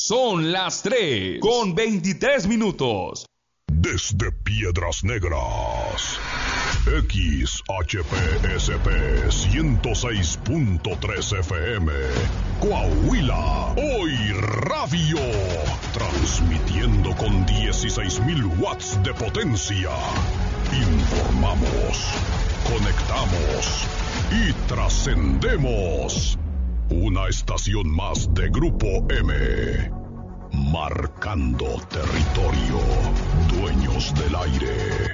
Son las 3:23. Desde Piedras Negras, XHPSP 106.3 FM, Coahuila, Hoy Radio, transmitiendo con 16,000 watts de potencia. Informamos, conectamos y trascendemos. Una estación más de Grupo M. Marcando territorio. Dueños del aire.